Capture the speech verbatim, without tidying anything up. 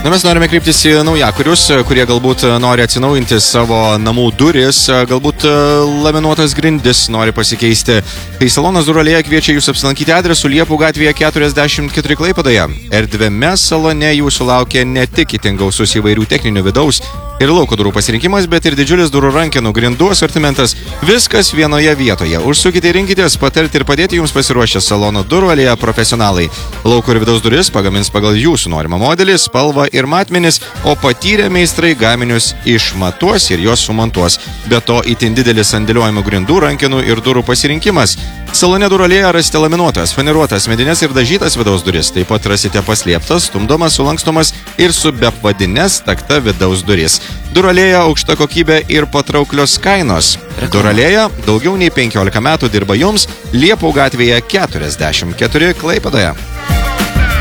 Na, mes norime kreiptis į naujakurius, kurie galbūt nori atsinaujinti savo namų duris, galbūt laminuotas grindis nori pasikeisti. Tai salonas Durų alėja kviečia jūs apsilankyti adresu Liepų gatvėje keturiasdešimt keturi Klaipėdoje. Erdviame salone jūsų laukia ne tik itin gausus įvairių techninių vidaus ir lauko durų pasirinkimas, bet ir didžiulis durų rankenų grindų asortimentas. Viskas vienoje vietoje. Užsukite ir rinkitės, patarti ir padėti jums pasiruošę salono Durų alėja profesionalai. Lauko ir vidaus duris pagamins pagal jūsų norimą modelį, spalvą ir matmenis, o patyrę meistrai gaminius išmatuos ir juos sumontuos. Be to, itin didelis sandėliojimų grindų, rankenų ir durų pasirinkimas. Salone Durų alėja rasite laminuotas, faniruotas, medines ir dažytas vidaus duris. Taip pat rasite paslėptas, stumdomas, sulankstomas ir su bepvadinės takta vidaus duris. Durų alėja aukšta kokybė ir patrauklios kainos. Durų alėja daugiau nei penkiolika metų dirba jums Liepų gatvėje keturiasdešimt keturi Klaipėdoje.